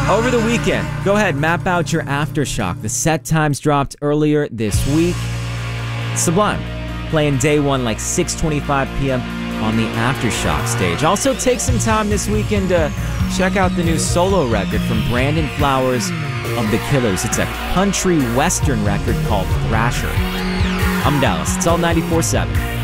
Over the weekend, go ahead, map out your Aftershock. The set times dropped earlier this week. Sublime, playing day one like 6:25 p.m. on the Aftershock stage. Also take some time this weekend to check out the new solo record from Brandon Flowers of The Killers. It's a country western record called Thrasher. I'm Dallas. It's all 94.7.